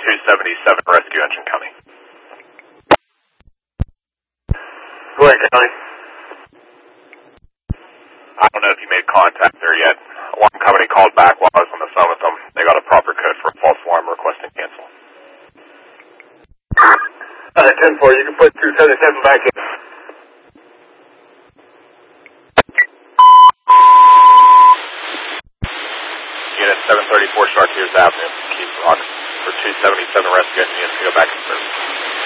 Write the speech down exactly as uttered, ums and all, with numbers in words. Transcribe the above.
two seventy-seven rescue engine coming. Go ahead, County. I don't know if you made contact there yet. Alarm company called back while I was on the phone with them. They got a proper code for a false alarm request and cancel. Uh, ten four, you can put two seventy-seven back in. Unit seven thirty-four Chartiers Avenue, Keith Rock, for two seventy-seven rescue engine units to go back to service.